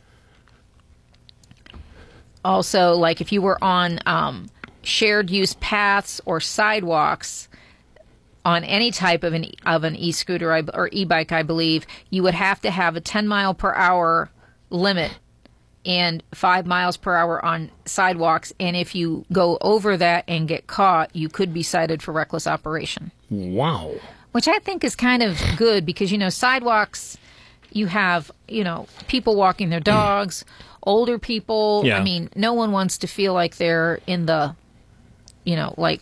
also, like if you were on um, shared use paths or sidewalks on any type of an of an e-scooter I- or e-bike, I believe, you would have to have a ten mile per hour limit and five miles per hour on sidewalks. And if you go over that and get caught, you could be cited for reckless operation.
Wow.
Which I think is kind of good because, you know, sidewalks, you have, you know, people walking their dogs, older people.
Yeah.
I mean, no one wants to feel like they're in the, you know, like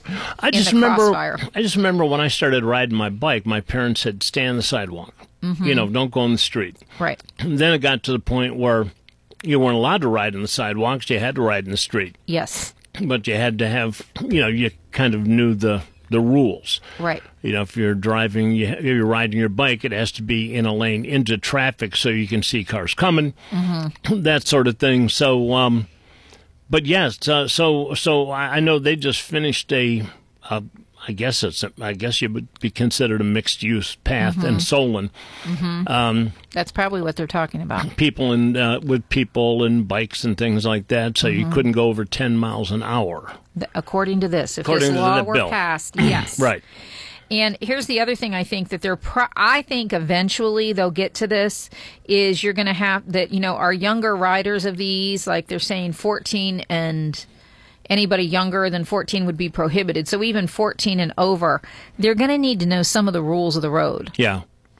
I
in
just
the
remember.
crossfire.
I just remember when I started riding my bike, my parents said, "Stay on the sidewalk.
Mhm.
You know, don't go on the street."
Right.
And then it got to the point where you weren't allowed to ride on the sidewalks; you had to ride in the street.
Yes.
But you had to have, you know, you kind of knew the the rules.
Right.
You know, if you're driving, you, if you're riding your bike, it has to be in a lane into traffic so you can see cars coming,
Mm-hmm.
that sort of thing. So, um, but yes, uh, so so I I know they just finished a, uh, I guess it's, a, I guess you would be considered a mixed use path in
Mhm.
Solon.
Mm-hmm.
Um,
That's probably what they're talking about.
people in uh, with people and bikes and things like that, so you
Mhm.
couldn't go over ten miles an hour.
Th- According to this, if
According
this
to
law
the
were
bill.
passed, yes.
Right.
And here's the other thing I think that they're, pro- I think eventually they'll get to this, is you're going to have that, you know, our younger riders of these, like they're saying fourteen and anybody younger than fourteen would be prohibited. So even fourteen and over, they're going to need to know some of the rules of the road,
Yeah.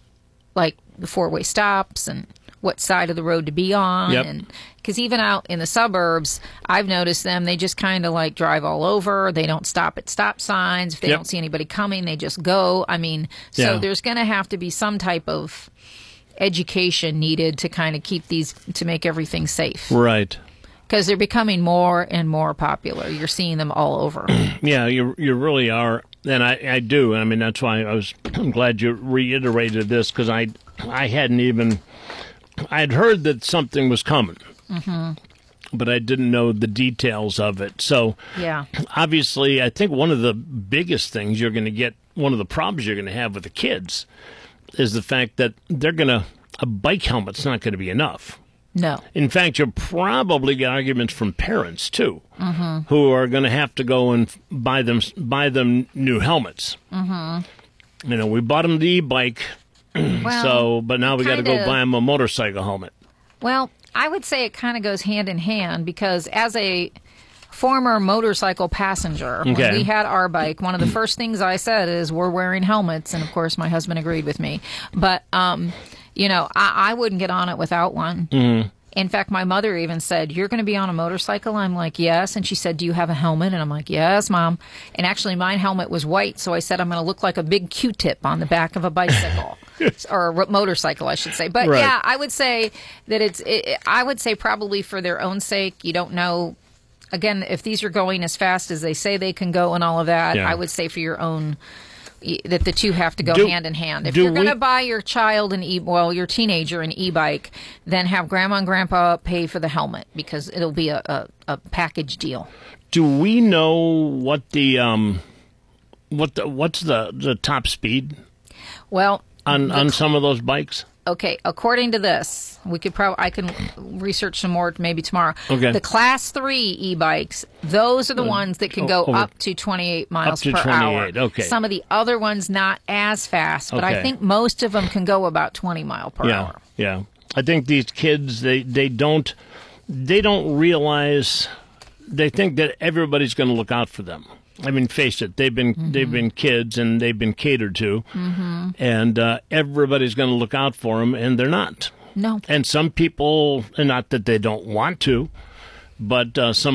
like the four-way stops and what side of the road to be on.
Yep.
And because even out in the suburbs, I've noticed them, they just kind of like drive all over. They don't stop at stop signs. If they
Yep.
don't see anybody coming, they just go. I mean, so
Yeah.
there's going to have to be some type of education needed to kind of keep these, to make everything safe.
Right.
Because they're becoming more and more popular. You're seeing them all over.
Yeah, you you really are, and I, I do. I mean, that's why I was. I'm glad you reiterated this because I I hadn't even I'd heard that something was coming,
Mm-hmm.
but I didn't know the details of it. So
Yeah.
obviously, I think one of the biggest things you're going to get, one of the problems you're going to have with the kids, is the fact that they're going to a bike helmet's not going to be enough.
No.
In fact, you'll probably get arguments from parents too,
Mm-hmm.
who are going to have to go and buy them buy them new helmets.
Mm-hmm.
You know, we bought them the e-bike,
Well,
so but now we got to go
kinda-
buy them a motorcycle helmet.
Well, I would say it kind of goes hand in hand because as a former motorcycle passenger,
Okay.
when we had our bike, one of the first things I said is we're wearing helmets. And of course, my husband agreed with me. But, um, you know, I, I wouldn't get on it without one.
Mhm.
In fact, my mother even said, "You're going to be on a motorcycle?" I'm like, "Yes." And she said, "Do you have a helmet?" And I'm like, "Yes, Mom." And actually, my helmet was white, so I said, "I'm going to look like a big Q-tip on the back of a bicycle." Or a motorcycle, I should say. But
Right.
yeah, I would say that it's, it, I would say probably for their own sake, you don't know. Again, if these are going as fast as they say they can go and all of that,
Yeah.
I would say for your own, y- that the two have to go
Do-
hand in hand. If
do
you're going to
we-
buy your child an e, well, your teenager an e-bike, then have grandma and grandpa pay for the helmet because it'll be a, a, a package deal.
Do we know what the um, what the what's the the top speed
Well,
on
the
on
cl-
some of those bikes?
Okay, according to this, we could probably I can research some more maybe tomorrow.
Okay.
The class three e-bikes, those are the
Uh,
ones that can
o-
go
over-
up to twenty-eight miles
to
per hour.
twenty-eight, okay.
Some of the other ones not as fast, but I
Okay.
think most of them can go about twenty mile per
yeah,
hour.
yeah. I think these kids they they don't they don't realize they think that everybody's going to look out for them. I mean, face it, they've been
Mm-hmm.
they've been kids and they've been catered to,
Mm-hmm.
and uh, everybody's going to look out for them, and they're not.
No.
And some people, and not that they don't want to, but uh, some